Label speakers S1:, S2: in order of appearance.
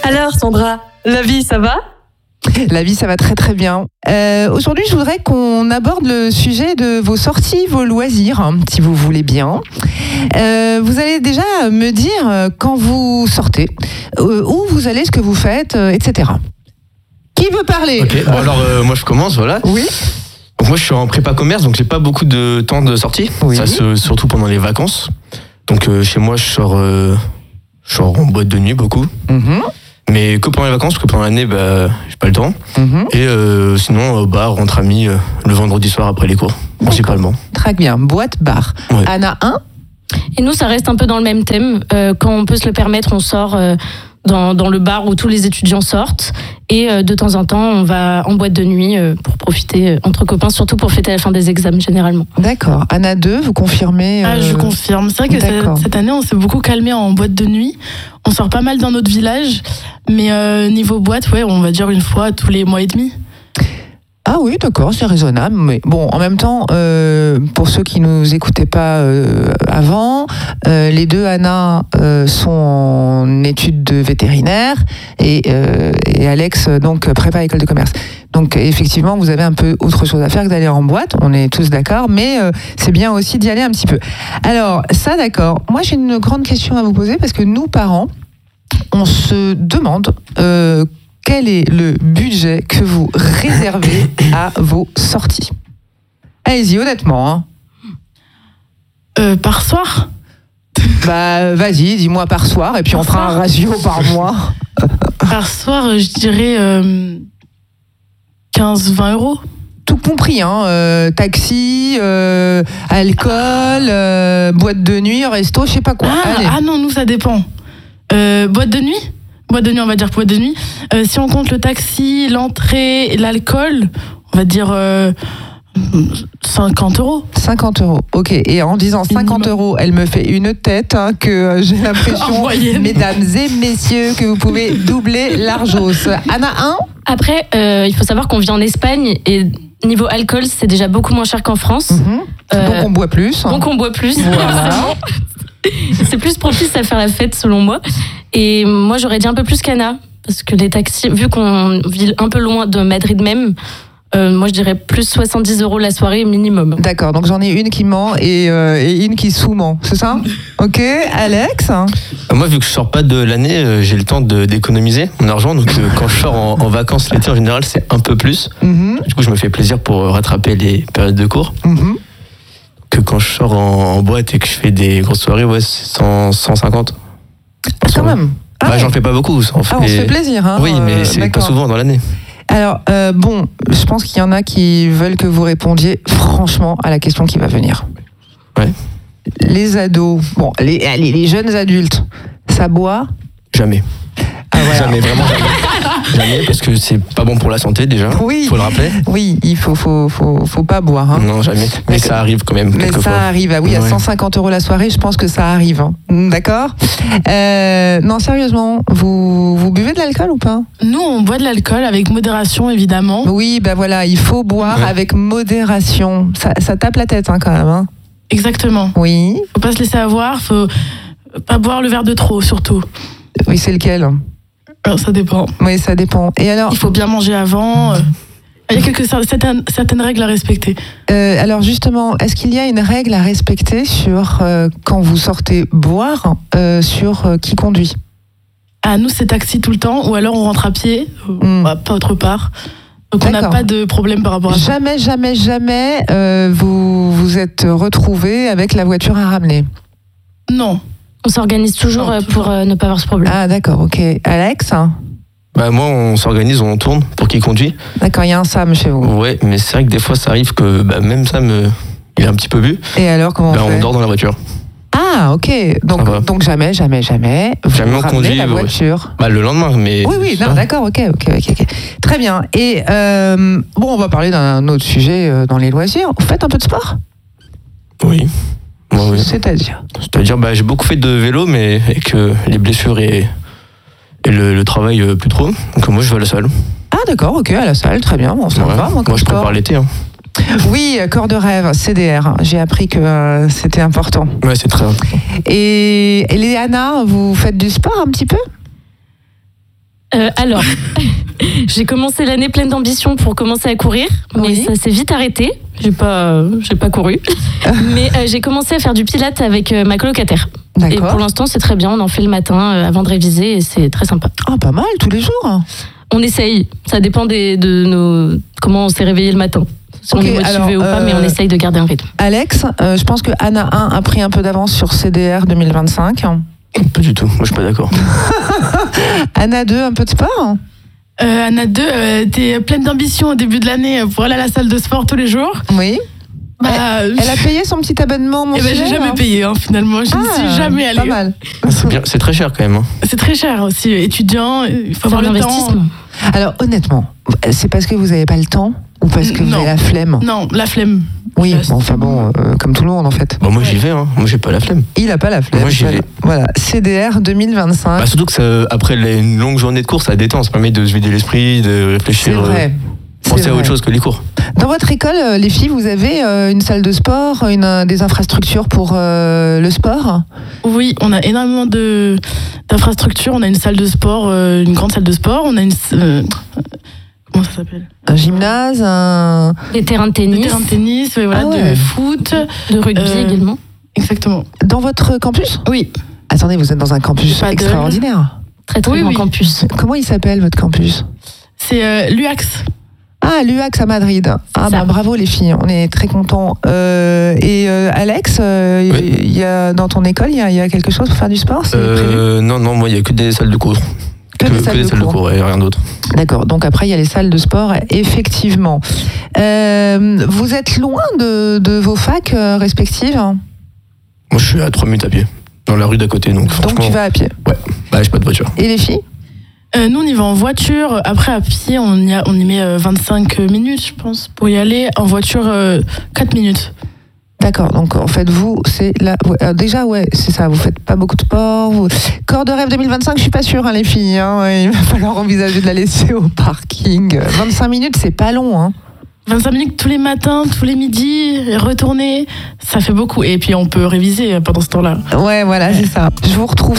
S1: Alors Sandra, la vie ça va ?
S2: La vie, ça va très très bien. Aujourd'hui, je voudrais qu'on aborde le sujet de vos sorties, vos loisirs, hein, si vous voulez bien. Vous allez déjà me dire quand vous sortez, où vous allez, ce que vous faites, etc. Qui veut parler ?
S3: Ok, bon alors moi je commence, voilà.
S2: Oui.
S3: Donc moi je suis en prépa commerce, donc j'ai pas beaucoup de temps de sortie.
S2: Oui.
S3: Ça, surtout pendant les vacances. Donc chez moi je sors en boîte de nuit beaucoup.
S2: Mhm.
S3: Mais que pendant les vacances, parce que pendant l'année, j'ai pas le temps.
S2: Mhm.
S3: Et sinon, au bar, entre amis, le vendredi soir après les cours, principalement.
S2: Très bien. Boîte, bar.
S3: Ouais.
S2: Anna 1.
S1: Et nous ça reste un peu dans le même thème. Quand on peut se le permettre, on sort dans le bar où tous les étudiants sortent. Et de temps en temps, on va en boîte de nuit pour profiter entre copains, surtout pour fêter la fin des examens généralement.
S2: D'accord. Anna 2, vous confirmez
S4: Je confirme. C'est vrai
S2: D'accord.
S4: que cette année, on s'est beaucoup calmé en boîte de nuit. On sort pas mal dans notre village. Mais niveau boîte, ouais, on va dire une fois tous les mois et demi.
S2: Ah oui, d'accord, c'est raisonnable. Mais bon, en même temps, pour ceux qui nous écoutaient pas avant, les deux Anna sont en études de vétérinaire et Alex donc prépa école de commerce. Donc effectivement, vous avez un peu autre chose à faire que d'aller en boîte. On est tous d'accord, mais c'est bien aussi d'y aller un petit peu. Alors ça, d'accord. Moi, j'ai une grande question à vous poser parce que nous, parents, on se demande. Quel est le budget que vous réservez à vos sorties ? Allez-y, honnêtement. Hein.
S4: Par soir ?
S2: Bah, vas-y, dis-moi par soir, et puis on fera un ratio par mois.
S4: Par soir, je dirais 15-20 euros.
S2: Tout compris, hein. Taxi, alcool, boîte de nuit, resto, je sais pas quoi. Allez.
S4: Non, nous, ça dépend. Boîte de nuit ? Boîte de nuit, on va dire boîte de nuit. Si on compte le taxi, l'entrée, l'alcool, on va dire 50 euros.
S2: 50 euros, ok. Et en disant 50 euros, elle me fait une tête hein, que j'ai l'impression, mesdames et messieurs, que vous pouvez doubler l'argos. Anna 1 ?
S1: Après, il faut savoir qu'on vit en Espagne et niveau alcool, c'est déjà beaucoup moins cher qu'en France.
S2: Donc on boit plus.
S1: Donc on boit plus.
S2: Voilà.
S1: C'est plus propice à faire la fête selon moi. Et moi j'aurais dit un peu plus qu'Anna, parce que les taxis, vu qu'on vit un peu loin de Madrid même, moi je dirais plus 70 euros la soirée minimum.
S2: D'accord, donc j'en ai une qui ment et une qui sous-ment, c'est ça ? Ok, Alex ?
S3: Moi, vu que je sors pas de l'année, j'ai le temps d'économiser mon argent. Donc quand je sors en vacances l'été, en général, c'est un peu plus. Du coup, je me fais plaisir pour rattraper les périodes de cours. Que quand je sors en boîte et que je fais des grosses soirées, ouais, c'est 150.
S2: Quand même.
S3: J'en fais pas beaucoup.
S2: On se fait plaisir. Hein,
S3: oui, mais c'est
S2: d'accord.
S3: pas souvent dans l'année.
S2: Alors, bon, je pense qu'il y en a qui veulent que vous répondiez franchement à la question qui va venir.
S3: Ouais.
S2: Les ados, bon, les jeunes adultes, ça boit ?
S3: Jamais.
S2: Ah, voilà.
S3: Jamais, vraiment jamais. Jamais, parce que c'est pas bon pour la santé déjà.
S2: Oui.
S3: Faut le rappeler.
S2: Oui, il faut pas boire. Hein.
S3: Non, jamais. Mais ça arrive quand même.
S2: Mais ça arrive, ah oui, à 150 euros la soirée, je pense que ça arrive. Hein. D'accord ? Non, sérieusement, vous buvez de l'alcool ou pas ?
S4: Nous, on boit de l'alcool avec modération, évidemment.
S2: Oui, ben voilà, il faut boire avec modération. Ça tape la tête hein, quand même. Hein.
S4: Exactement.
S2: Oui.
S4: Faut pas se laisser avoir, faut pas boire le verre de trop, surtout.
S2: Oui, c'est lequel ?
S4: Alors, ça dépend.
S2: Oui, ça dépend. Et alors ?
S4: Il faut bien manger avant. Il y a certaines règles à respecter.
S2: Alors justement, est-ce qu'il y a une règle à respecter sur quand vous sortez boire, sur qui conduit ?
S4: Nous, c'est taxi tout le temps, ou alors on rentre à pied, pas autre part. Donc on n'a pas de problème par rapport à ça.
S2: Jamais, vous vous êtes retrouvés avec la voiture à ramener ?
S4: Non.
S1: On s'organise toujours pour ne pas avoir ce problème.
S2: Ah d'accord, ok. Alex ?
S3: Moi, on s'organise, on tourne pour qui conduit.
S2: D'accord, il y a un Sam chez vous.
S3: Ouais, mais c'est vrai que des fois, ça arrive que même Sam, il est un petit peu bu.
S2: Et alors, comment on fait ?
S3: On dort dans la voiture.
S2: Ah, ok. Donc jamais.
S3: Jamais on conduit
S2: la voiture.
S3: Le lendemain, mais.
S2: Oui, non, d'accord, ok. Très bien. Et on va parler d'un autre sujet dans les loisirs. Vous faites un peu de sport ?
S3: Oui. Oui.
S2: C'est-à-dire,
S3: j'ai beaucoup fait de vélo, mais avec les blessures et le travail plus trop. Donc moi, je vais à la salle.
S2: Ah d'accord, ok, à la salle, très bien. Bon, ça va,
S3: moi, je prépare l'été. Hein.
S2: Oui, corps de rêve, CDR. J'ai appris que c'était important.
S3: Ouais, c'est très important.
S2: Et Léana, vous faites du sport un petit peu ?
S1: Alors, j'ai commencé l'année pleine d'ambition pour commencer à courir, mais ça s'est vite arrêté. J'ai pas couru, mais j'ai commencé à faire du pilates avec ma colocataire.
S2: D'accord.
S1: Et pour l'instant, c'est très bien. On en fait le matin avant de réviser et c'est très sympa.
S2: Ah, pas mal, tous les jours.
S1: On essaye. Ça dépend comment on s'est réveillé le matin. Si on est motivé ou pas, mais on essaye de garder un rythme.
S2: Alex, je pense que Anna 1 a pris un peu d'avance sur CDR 2025.
S3: Pas du tout, moi je suis pas d'accord.
S2: Anna 2, un peu de sport
S4: Anna 2, t'es pleine d'ambition au début de l'année pour aller à la salle de sport tous les jours.
S2: Oui. Elle a payé son petit abonnement mensuel.
S4: J'ai jamais payé, finalement. Je ne suis jamais allée.
S2: Pas mal.
S3: C'est bien, c'est très cher quand même.
S4: C'est très cher aussi. Étudiant, il faut avoir le temps.
S2: Alors honnêtement, c'est parce que vous n'avez pas le temps ou parce que vous avez la flemme?
S4: Non, la flemme.
S2: Oui, comme tout le monde en fait.
S3: Bon, moi j'y vais, moi j'ai pas la flemme.
S2: Il a pas la flemme.
S3: Moi j'y vais.
S2: Voilà, CDR 2025.
S3: Surtout que après une longue journée de course, ça détend, ça permet de se vider l'esprit, de réfléchir.
S2: C'est vrai.
S3: Penser à autre chose que les cours.
S2: Dans votre école, les filles, vous avez une salle de sport, des infrastructures pour le sport?
S4: Oui, on a énormément d'infrastructures. On a une salle de sport, une grande salle de sport. On a une... comment ça s'appelle? Un
S2: gymnase,
S1: des terrains de tennis.
S4: Des terrains de tennis, de foot.
S1: De rugby également.
S4: Exactement.
S2: Dans votre campus?
S4: Oui.
S2: Attendez, vous êtes dans un campus extraordinaire.
S1: Très grand campus.
S2: Comment il s'appelle votre campus?
S4: C'est l'UAX.
S2: Ah, l'UAX à Madrid. Bravo les filles, on est très contents. Et Alex, dans ton école, il y a quelque chose pour faire du sport?
S3: Non, moi il n'y a que des salles de cours. Que des salles de cours et rien d'autre.
S2: D'accord, donc après il y a les salles de sport, effectivement. Vous êtes loin de vos facs respectives?
S3: Moi je suis à 3 minutes à pied, dans la rue d'à côté. Donc
S2: tu vas à pied?
S3: Ouais, j'ai pas de voiture.
S2: Et les filles?
S4: Nous, on y va en voiture. Après, à pied, on y met 25 minutes, je pense, pour y aller. En voiture, 4 minutes.
S2: D'accord, donc en fait, vous, c'est là. Déjà, c'est ça, vous faites pas beaucoup de sport. Corps de rêve 2025, je suis pas sûre, les filles. Il va falloir envisager de la laisser au parking. 25 minutes, c'est pas long.
S4: 25 minutes tous les matins, tous les midis, retourner, ça fait beaucoup. Et puis, on peut réviser pendant ce temps-là.
S2: Ouais, voilà, c'est ça. Je vous retrouve